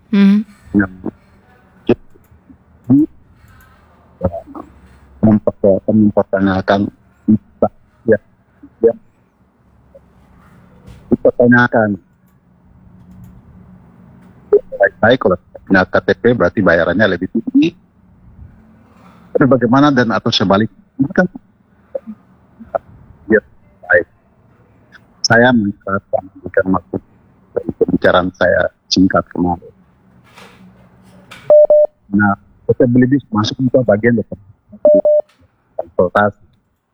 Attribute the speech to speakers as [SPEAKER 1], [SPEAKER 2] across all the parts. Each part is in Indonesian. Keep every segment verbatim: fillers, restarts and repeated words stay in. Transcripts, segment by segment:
[SPEAKER 1] Hmm.
[SPEAKER 2] yang memper- mempertanyakan ya, ya, dipertanyakan baik-baik kalau punya K T P berarti bayarannya lebih tinggi. Tapi bagaimana dan atau sebaliknya ini kan ya, baik. Saya mengatakan bukan maksud dari pembicaraan saya singkat kemarin. Nah, kita beli bis masuk itu bagian dari transportasi.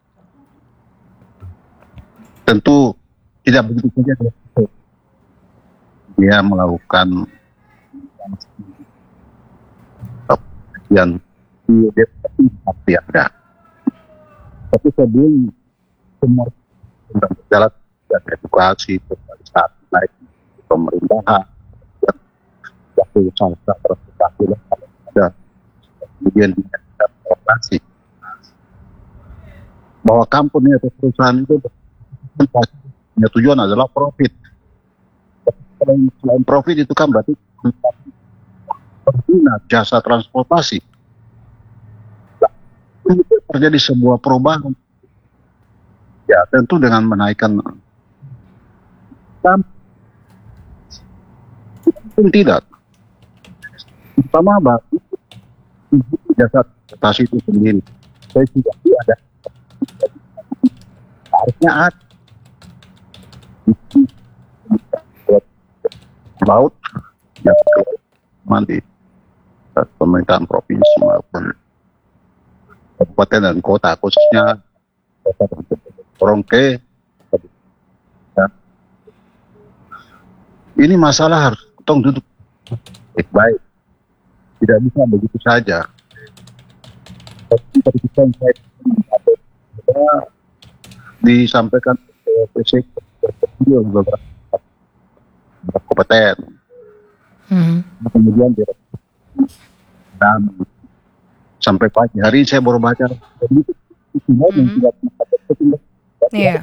[SPEAKER 2] Tentu tidak begitu saja dia, dia melakukan yang dia pasti ada. Tapi sebelum semua tentang berjalan dan edukasi, sosialisasi baik di pemerintahan, waktu usaha transportasi ada, kemudian di transportasi bahwa company atau perusahaan itu punya tujuan adalah profit. Selain, selain profit itu kan berarti pengguna jasa transportasi. Nah, terjadi sebuah perubahan. Ya tentu dengan menaikkan pun tidak. Pertama bagi jasa transportasi itu sendiri. Saya tidak ada. Harusnya ada. Laut yang mandi pemerintahan provinsi maupun kabupaten dan kota, khususnya Rongke. Ya. Ini masalah harus tong duduk baik-baik, tidak bisa begitu saja. Seperti kita disampaikan P C beberapa kabupaten,
[SPEAKER 1] Hmm.
[SPEAKER 2] kemudian dan sampai pagi hari saya baru baca
[SPEAKER 1] Hmm. Iya.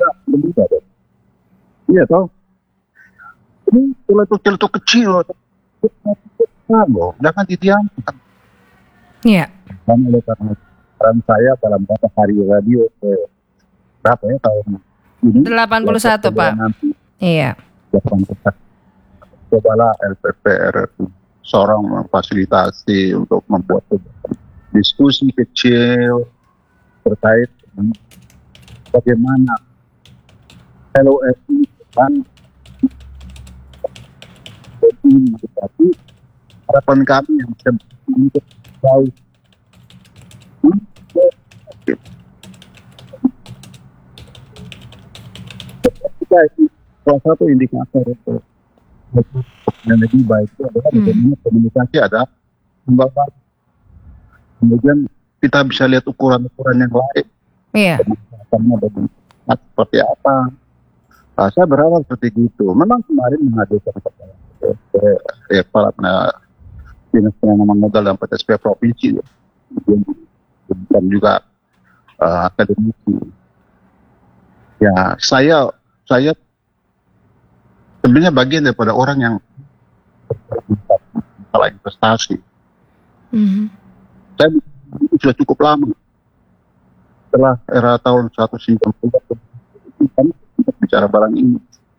[SPEAKER 2] Iya toh, ini celetuk-celetuk kecil, loh, jangan didiamkan.
[SPEAKER 1] Iya.
[SPEAKER 2] Dan oleh karena peran saya dalam data hari radio eh, berapa ya tahun ini?
[SPEAKER 1] delapan puluh satu Pak.
[SPEAKER 2] Nanti,
[SPEAKER 1] Iya.
[SPEAKER 2] delapan puluh satu. Cobalah L P P R seorang memfasilitasi untuk membuat diskusi kecil terkait dengan bagaimana L O S ini kan tapi harapan kami yang untuk jauh kita itu salah satu indikator itu yang lebih baik itu adalah bagaimana komunikasi ada membawa, kemudian kita bisa lihat ukuran-ukuran yang lain.
[SPEAKER 1] Iya.
[SPEAKER 2] Nah, seperti apa? Nah, saya berharap seperti itu. Memang kemarin menghadirkan eh, kepala dinas penanaman modal dan P T S P provinsi, dan juga uh, akademisi. Ya, saya saya sebenarnya bagian daripada orang yang masalah investasi.
[SPEAKER 1] Mm-hmm.
[SPEAKER 2] Saya sudah cukup lama. Setelah era tahun seratus sembilan puluh kami bicara barang ini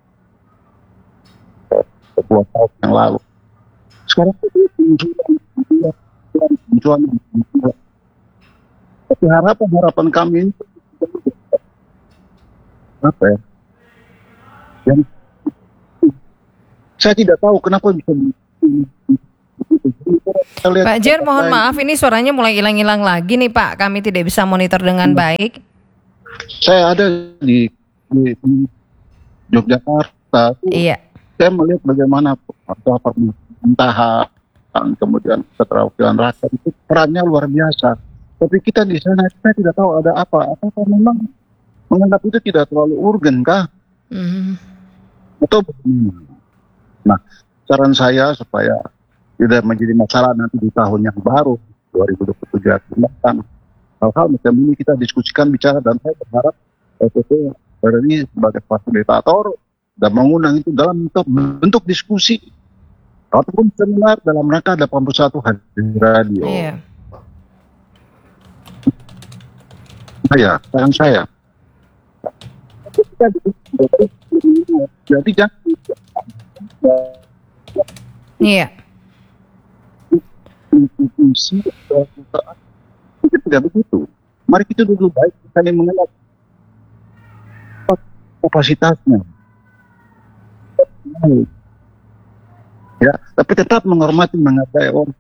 [SPEAKER 2] sepuluh tahun yang lalu. Sekarang itu tapi harapan harapan kami ini apa ya? Yang saya tidak tahu kenapa bisa.
[SPEAKER 1] Pak Jer, mohon maaf ini suaranya mulai hilang-hilang lagi nih Pak. Kami tidak bisa monitor dengan baik.
[SPEAKER 2] Saya ada di, di, di Yogyakarta.
[SPEAKER 1] Iya.
[SPEAKER 2] Saya melihat bagaimana pemerintahan, kemudian keterwakilan rakyat itu perannya luar biasa. Tapi kita di sana kita tidak tahu ada apa. Apakah memang menganggap itu tidak terlalu urgen kah?
[SPEAKER 1] Mm-hmm.
[SPEAKER 2] Atau bagaimana? Nah, saran saya supaya tidak menjadi masalah nanti di tahun yang baru dua ribu dua puluh tujuh akan datang, hal-hal macam ini kita diskusikan, bicara, dan saya berharap L P P R ini sebagai fasilitator dan mengundang itu dalam bentuk, bentuk diskusi ataupun seminar dalam rangka delapan puluh satu hari radio.
[SPEAKER 1] Iya.
[SPEAKER 2] Saya, sayang saya. Jadi jangan.
[SPEAKER 1] Iya.
[SPEAKER 2] Itu tidak begitu. Mari kita duduk baik, saling mengenal kapasitasnya. Ya, tapi tetap menghormati, menghargai orang.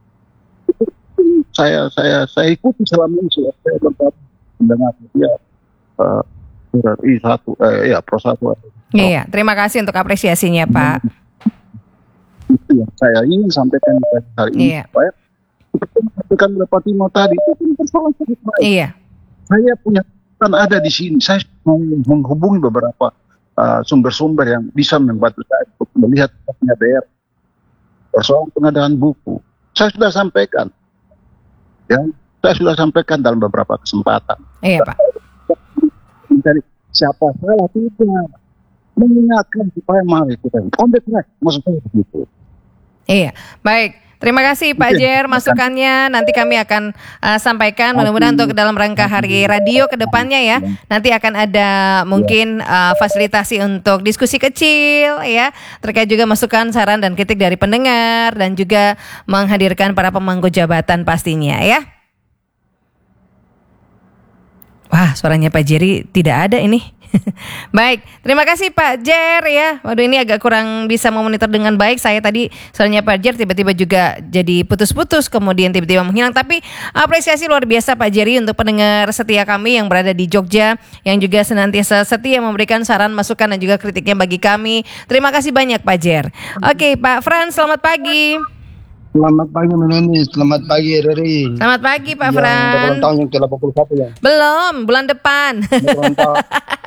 [SPEAKER 2] Saya saya saya ikuti selama ini, saya bertemu mendengar dia uh, I satu, eh, ya Pro satu.
[SPEAKER 1] Iya, terima kasih untuk apresiasinya, Pak.
[SPEAKER 2] Itu yang saya ingin sampaikan di hari ini.
[SPEAKER 1] Iya.
[SPEAKER 2] Supaya seperti yang sampaikan oleh Pak Timo tadi, itu kan persoalan sangat baik.
[SPEAKER 1] Iya.
[SPEAKER 2] Saya punya kan ada di sini. Saya meng- menghubungi beberapa uh, sumber-sumber yang bisa membantu saya untuk melihat punya daerah persoalan pengadaan buku. Saya sudah sampaikan, ya, saya sudah sampaikan dalam beberapa kesempatan.
[SPEAKER 1] Iya, Pak.
[SPEAKER 2] Mencari siapa salah tidak, mengingatkan supaya mari kita on the track, maksudnya begitu.
[SPEAKER 1] Iya, baik. Terima kasih Pak Jer masukannya. Nanti kami akan uh, sampaikan mudah-mudahan untuk dalam rangka hari radio ke depannya ya. Nanti akan ada mungkin uh, fasilitasi untuk diskusi kecil ya. Terkait juga masukan, saran dan kritik dari pendengar dan juga menghadirkan para pemangku jabatan pastinya ya. Wah, suaranya Pak Jerry tidak ada ini. Baik, terima kasih Pak Jer ya. Waduh, ini agak kurang bisa memonitor dengan baik. Saya tadi suaranya Pak Jer tiba-tiba juga jadi putus-putus, kemudian tiba-tiba menghilang. Tapi apresiasi luar biasa Pak Jerry untuk pendengar setia kami yang berada di Jogja, yang juga senantiasa setia memberikan saran, masukan dan juga kritiknya bagi kami. Terima kasih banyak Pak Jer. Oke, Pak Frans, selamat pagi.
[SPEAKER 3] Selamat pagi Menoni, selamat pagi Riri.
[SPEAKER 1] Selamat pagi Pak
[SPEAKER 3] Yang
[SPEAKER 1] Frans.
[SPEAKER 3] berulang tahun yang ke delapan puluh satu ya.
[SPEAKER 1] Belum, bulan depan.
[SPEAKER 3] Berulang tahun.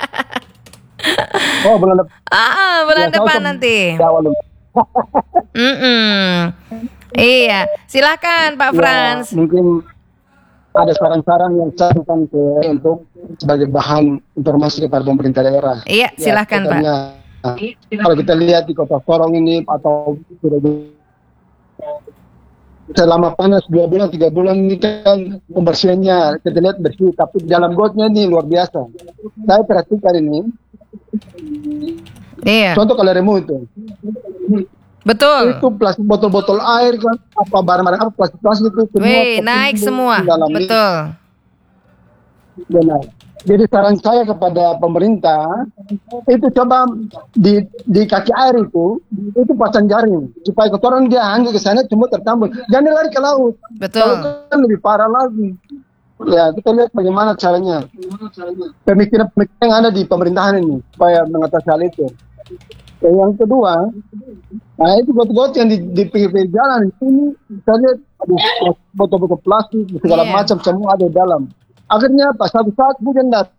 [SPEAKER 3] Oh, bulan depan.
[SPEAKER 1] Ah, bulan
[SPEAKER 3] Ya,
[SPEAKER 1] depan
[SPEAKER 3] saya
[SPEAKER 1] nanti.
[SPEAKER 3] Awal dulu.
[SPEAKER 1] Mm-mm. Iya, silakan Pak Frans.
[SPEAKER 3] Ya, mungkin ada saran-saran yang saya berikan ke untuk sebagai bahan informasi kepada pemerintah daerah.
[SPEAKER 1] Iya, silakan Pak.
[SPEAKER 3] Katanya, kalau kita lihat di Kota Sorong ini atau selama panas dua bulan tiga bulan ini kan pembersihannya kita lihat bersih, tapi di dalam gotnya ini luar biasa. Saya perhatikan ini.
[SPEAKER 1] Iya.
[SPEAKER 3] Contoh kalau remu itu,
[SPEAKER 1] Betul.
[SPEAKER 3] itu plastik botol-botol air kan, apa barang-barang apa plastik-plastik itu semua
[SPEAKER 1] Wih, naik
[SPEAKER 3] tertimbun
[SPEAKER 1] semua.
[SPEAKER 3] di dalam ini.
[SPEAKER 1] Betul.
[SPEAKER 3] Benar. Jadi saran saya kepada pemerintah itu coba di di kaki air itu itu pasang jaring supaya kotoran dia hangga ke sana cuma tertambun, jangan lari ke laut.
[SPEAKER 1] Betul.
[SPEAKER 3] Kalau kan lebih parah lagi. Ya, kita lihat bagaimana caranya. Pemikiran-pemikiran yang ada di pemerintahan ini supaya mengatasi hal itu. Dan yang kedua, nah itu got-got yang di, di pinggir jalan ini kita lihat aduh, botol-botol plastik segala
[SPEAKER 1] Yeah.
[SPEAKER 3] macam semua ada di dalam. Akhirnya pas satu saat hujan datang.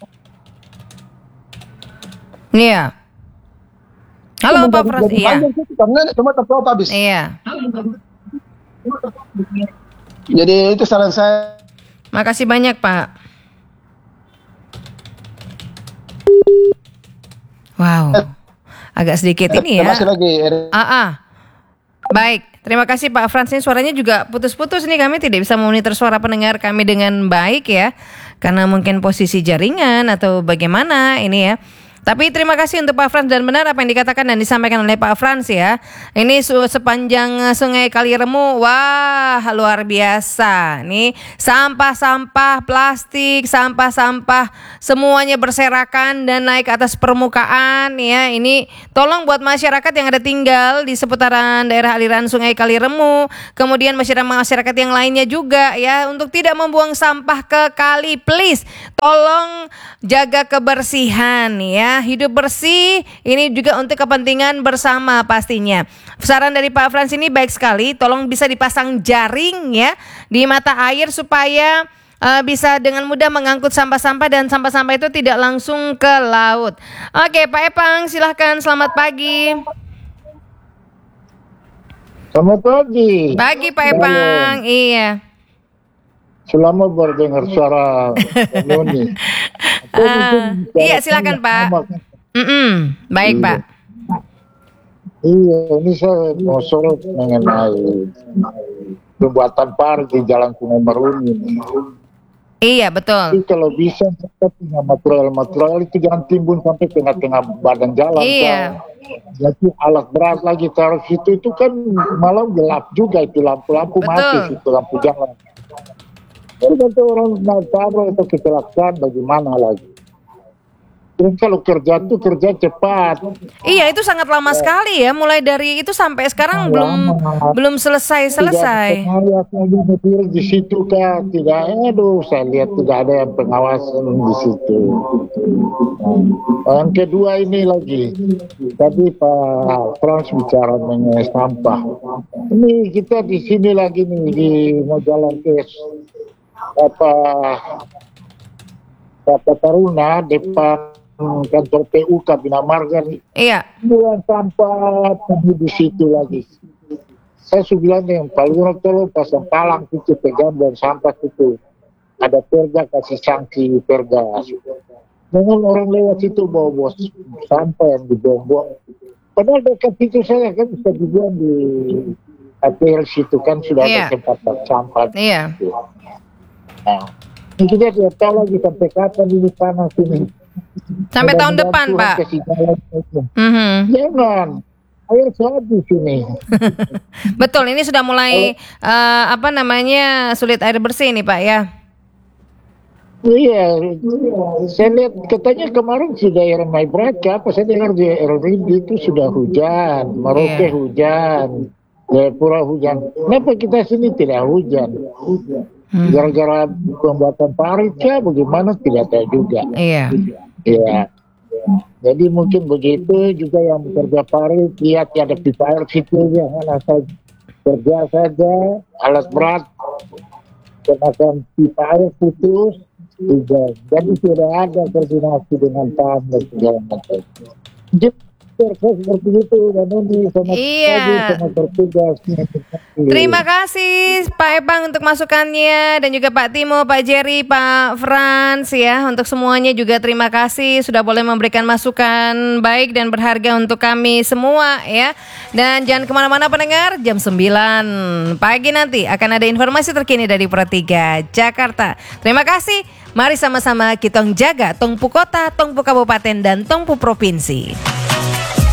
[SPEAKER 1] Iya. Halo Pak Frans. Iya.
[SPEAKER 3] Karena semua terprop habis.
[SPEAKER 1] Iya.
[SPEAKER 3] Jadi itu saran saya.
[SPEAKER 1] Makasih banyak Pak. Wow. Agak sedikit ini ya.
[SPEAKER 3] Terima kasih lagi.
[SPEAKER 1] Ah, ah. Baik, terima kasih Pak Frans. Ini suaranya juga putus-putus nih, kami tidak bisa memonitor suara pendengar kami dengan baik ya. Karena mungkin posisi jaringan atau bagaimana ini ya. Tapi terima kasih untuk Pak Frans, dan benar apa yang dikatakan dan disampaikan oleh Pak Frans ya. Ini su- sepanjang Sungai Kaliremu, wah luar biasa. Nih sampah-sampah plastik, sampah-sampah semuanya berserakan dan naik ke atas permukaan ya. Ini tolong buat masyarakat yang ada tinggal di seputaran daerah aliran Sungai Kaliremu, kemudian masyarakat-masyarakat yang lainnya juga ya, untuk tidak membuang sampah ke kali, please. Tolong jaga kebersihan ya. Hidup bersih ini juga untuk kepentingan bersama pastinya. Saran dari Pak Frans ini baik sekali. Tolong bisa dipasang jaring ya di mata air supaya uh, bisa dengan mudah mengangkut sampah-sampah dan sampah-sampah itu tidak langsung ke laut. Oke, Pak Epang silahkan, selamat pagi.
[SPEAKER 4] Selamat pagi.
[SPEAKER 1] Pagi Pak Epang. Iya.
[SPEAKER 4] Selamat berdengar suara Noni.
[SPEAKER 1] Uh, iya silakan Pak. Mm-mm. Baik Pak.
[SPEAKER 4] Iya, ini saya mau sorot mengenai pembuatan parit di Jalan Sungai Maruni.
[SPEAKER 1] Iya, betul.
[SPEAKER 4] Jadi kalau bisa kita punya material-material itu jangan timbun sampai tengah-tengah badan jalan.
[SPEAKER 1] Iya.
[SPEAKER 4] Kan? Jadi alat berat lagi taruh situ itu kan malam gelap juga itu lampu-lampu mati situ lampu jalan. Jadi nanti orang naik tabrak atau kecelakaan bagaimana lagi? Terus kalau kerja itu kerja cepat.
[SPEAKER 1] Iya, itu sangat lama sekali ya. Mulai dari itu sampai sekarang
[SPEAKER 4] Lama.
[SPEAKER 1] belum belum selesai selesai.
[SPEAKER 4] Tidak lagi berdiri di situ kan, tidak. Aduh, saya lihat tidak ada yang pengawasan di situ. Nah, yang kedua ini lagi, tadi Pak Frans bicara mengenai sampah. Ini kita di sini lagi nih di mau jalan ke apa Kota Taruna depan kantor P U K Bina Marga nih.
[SPEAKER 1] Iya.
[SPEAKER 4] Buang sampah pergi di situ lagi. Saya sudah bilang yang paling tolong pasang palang itu pegang dan sampah itu. Ada perda kasih sanksi perda. Jangan orang lewat situ bawa bawa sampah yang dibuang-buang. Padahal dekat itu saya kan bisa dibuang di A P L situ kan sudah
[SPEAKER 1] Iya.
[SPEAKER 4] ada tempat sampah.
[SPEAKER 1] Iya.
[SPEAKER 4] Nah, ini kita tidak tahu lagi sampai kapan ini panas ini.
[SPEAKER 1] Sampai tahun depan, Pak. Mhm.
[SPEAKER 4] Jangan. Air habis ini.
[SPEAKER 1] Betul, ini sudah mulai eh, apa namanya sulit air bersih nih, Pak ya.
[SPEAKER 4] Iya, saya lihat katanya kemarin sudah ramai berapa, apa saya dengar di R R I D itu sudah hujan, Merauke
[SPEAKER 1] Iya.
[SPEAKER 4] hujan, Jayapura hujan. Kenapa kita sini tidak hujan?
[SPEAKER 1] Hmm.
[SPEAKER 4] Gara-gara pembuatan parit ya, bagaimana tidak tahu juga.
[SPEAKER 1] Iya.
[SPEAKER 4] Iya. Jadi mungkin begitu juga yang bekerja parit, lihat ya ada pipa air situ jangan asal kerja saja, alat berat, kenakan pipa air putus, juga. Jadi tidak ada koordinasi dengan P A M dan segala macam. Jadi seperti itu dan ini sama
[SPEAKER 1] Iya.
[SPEAKER 4] sama bertugas.
[SPEAKER 1] Terima kasih Pak Epang untuk masukannya dan juga Pak Timo, Pak Jerry, Pak Frans ya. Untuk semuanya juga terima kasih sudah boleh memberikan masukan baik dan berharga untuk kami semua ya. Dan jangan kemana-mana pendengar, jam sembilan pagi nanti akan ada informasi terkini dari Pro tiga Jakarta. Terima kasih. Mari sama-sama kita jaga Tongpu Kota, Tongpu Kabupaten, dan Tongpu Provinsi.